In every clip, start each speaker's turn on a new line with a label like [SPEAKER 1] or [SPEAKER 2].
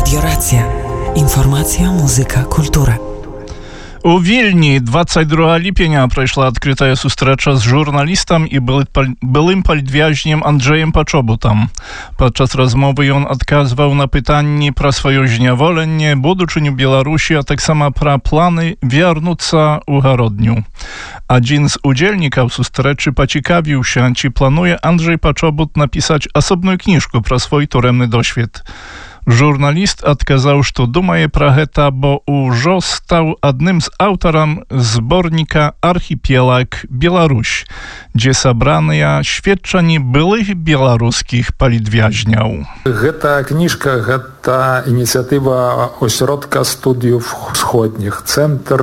[SPEAKER 1] Радіорація. Інформація, музика, культура.
[SPEAKER 2] У Вільні 22 ліпеня прайшла адкрытая сустрэча з журналістам і былым палітвязнем Анджеем Пачобутам. Падчас размовы ён адказваў на пытанні пра сваё зняволенне, будучыню Беларусі, а таксама пра планы вярнуцца ў гародню. Адзін з удзельнікаў сустрэчы пацікавіўся, ці плануе Анджей Пачобут напісаць асобную кніжку пра свой турэмны досвед. Журналіст адказаў, што думае пра гэта, бо ўжо стаў адным з аўтарам зборніка «Архіпелаг Беларусь», дзе сабраныя сведчанні былых беларускіх палітвязняў.
[SPEAKER 3] Гэта кніжка, гэта ініцыятыва асяродка студыяў усходніх, цэнтр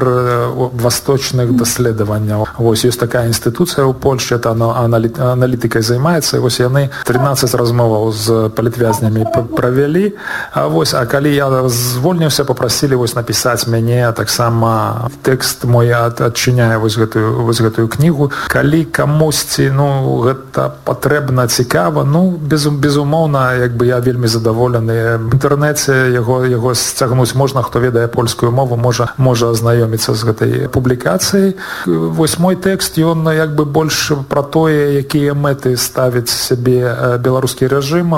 [SPEAKER 3] восточных даследаванняў. Вось ёсць такая інстытуцыя ў Польшчы, аналітыкай займаецца, вось яны 13 размоваў з палітвязнямі правялі. А калі я звольніўся, папрасілі напісаць мяне, таксама тэкст мой адчыняе вось гэтую кнігу. Калі камусьці гэта патрэбна, цікава, безумоўна, я вельмі задаволены. В інтэрнэце яго сцягнуць можна, хто ведае польскую мову, можа азнаёміцца з гэтай публікацыяй. Вось мой тэкст, ён больш пра тое, якія мэты ставіць сябе беларускі рэжым,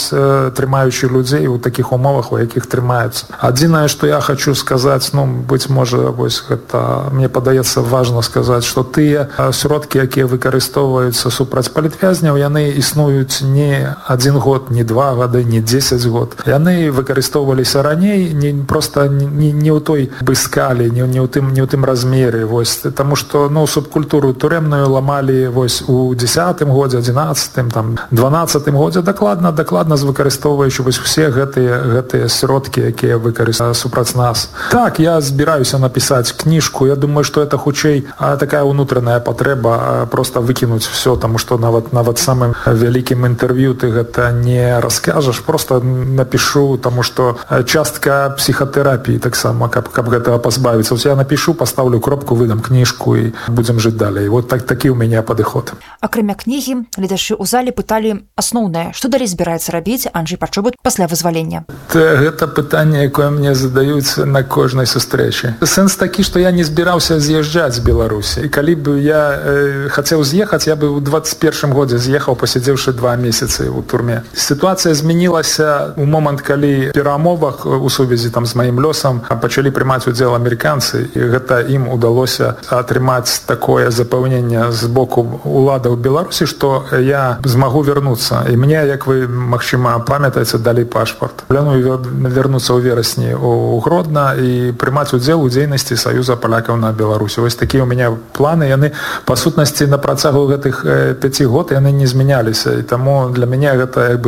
[SPEAKER 3] трымаючы людзей у такіх умовах, у якіх трымаюцца. Адзінае, што я хочу сказаць, быць можа, гэта, мне падаецца важна сказаць, што тыя сродкі, якія выкарыстоўваюцца супраць палітвязняў, яны існуюць не 1 год, не 2 гады, не 10 год. Яны выкарыстоўваліся раней, просто не ў той скалі, не ў тым размеры, таму што субкультуру турэмную ламалі у 10-м годзе, 11-м, 12-м годзе, дакладна выкарыстоўваючы усе гэтыя сродкі, якія выкарыстаюць супраць нас. Так, я збіраюся напісаць кніжку. Я думаю, што это хутчэй такая ўнутраная патрэба просто выкінуць все, таму што нават самым вялікім інтэрв'ю ты гэта не раскажаш, просто напішу, таму што частка псіхатэрапіі таксама, каб гэтага пазбавіцца. Я напішу, пастаўлю кропку, выдам кніжку і будзем жыць далей. Такі ў мяне падыход.
[SPEAKER 4] Акрамя кнігі, гледачы ў зале пыталі асноўнае, што далей збіраецца рабіць Анджей Пачобут пасля вызвалення?
[SPEAKER 3] Гэта пытанне, якое мне задаюць на кожнай сустрэчы. Сэнс такі, што я не збіраўся з'язджаць з Беларусі. І калі б я хацеў з'ехаць, я бы ў 21 годзе з'ехаў, пасядзеўшы 2 месяцы ў турме. Сітуацыя змянілася у момант, калі перамовах у сувязі з маім лёсам пачалі прымаць удзел амерыканцы, і гэта ім удалося атрымаць такое запэўненне з боку уладаў Беларусі, што я змагу вярнуцца. І мне, як вы, магчыма, памятаеце, далі пашпарт. Планую вярнуцца ў верасні у Гродна і прымаць удзел у дзейнасці Саюза палякаў на Беларусі. Вось такія ў мяне планы. Яны, па сутнасці, на працягу гэтых 5 год яны не змяняліся. І таму для мяне гэта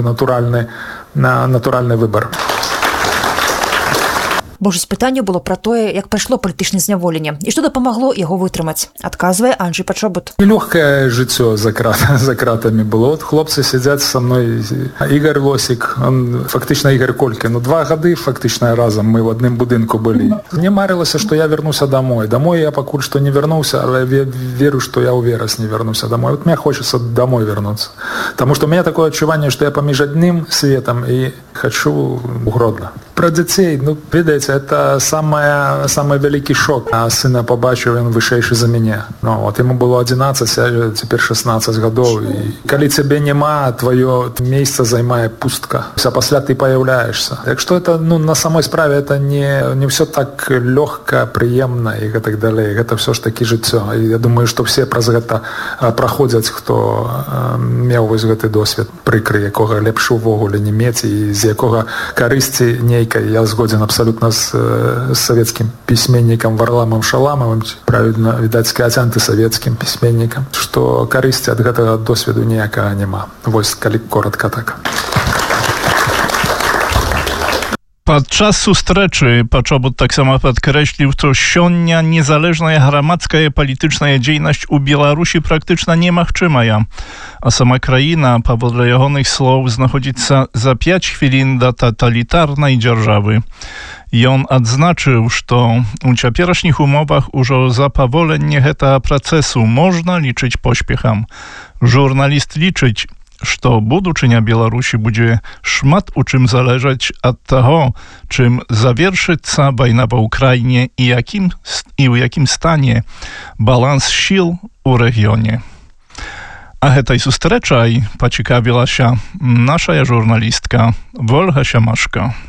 [SPEAKER 3] натуральны выбар.
[SPEAKER 4] Большасць пытанняў было пра тое, як пайшло палітычнае зняволенне і што дапамагло яго вытрымаць, адказвае Анджей Пачобут.
[SPEAKER 3] Нелёгкае жыццё за кратамі было. Хлопцы сядзяць са мной. Ігор Лосік, фактычна Ігор Колькі. 2 гады фактычна разам мы ў адным будынку былі. Мне марылася, што я вярнуся домой. Домой я пакуль што не вярнуўся, але веру, што я ў верасні вярнуся домой. Мне хочацца домой вярнуцца. Таму што у мяне такое адчуванне, што я паміж адным светам і хочу ў Гродна. Пра дзяцей, ведаеце, это самый вялікі шок. А сына побачыў, ён вышэйшы за мяне. Яму было 11, а цяпер 16 гадоў. І калі цябе няма, твоё месца займае пустка. А пасля ты паяўляешься. Так што это, на самой справе это не все так лёгка, прыемна і гэтак далей. Гэта все ж такі жыццё. І я думаю, што все праз гэта праходзяць, хто меў гэты досвед прыкры, якога лепш увогуле не мець і з якога карысці нейкай. Я згодзен абсалютна з савецкім пісьменнікам Варламам Шаламавым, правільна, відаць, сказаць, антысавецкім пісьменнікам, што карысці ад гэтага досведу ніякага няма. Вось, калі коротка так.
[SPEAKER 2] Падчас сустрэчы Пачобут таксама падкрэсліў, што сёння незалежная грамадская палітычная дзейнасць у Беларусі практычна немагчымая, а сама краіна, паводле ягоных слоў, знаходзіцца за 5 хвілін да таталітарнай дзяржавы. Ён адзначыў, што у цяперашніх умовах ужо за паволенне гэтага працэсу можна лічыць поспехам. Журналіст лічыць, што будучыня Беларусі будзе шмат у чым залежаць ад таго, чым завершыцца вайна ва Ўкраіне і ў якім стане баланс сіл у рэгіёне. А гэтай сустрэчай пацікавілася наша журналістка Вольга Сямашка.